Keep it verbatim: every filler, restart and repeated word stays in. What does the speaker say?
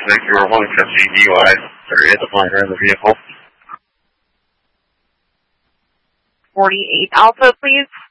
Thank you for holding F C D U I. Sorry, it's applying around the vehicle. forty-eight Alpha, please.